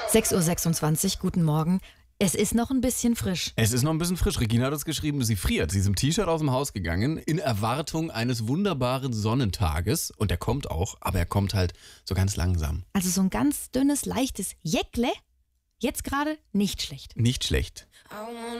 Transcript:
6:26 Uhr, guten Morgen. Es ist noch ein bisschen frisch. Es ist noch ein bisschen frisch. Regina hat uns geschrieben, sie friert. Sie ist im T-Shirt aus dem Haus gegangen, in Erwartung eines wunderbaren Sonnentages. Und der kommt auch, aber er kommt halt so ganz langsam. Also so ein ganz dünnes, leichtes Jäckle. Jetzt gerade nicht schlecht. Nicht schlecht.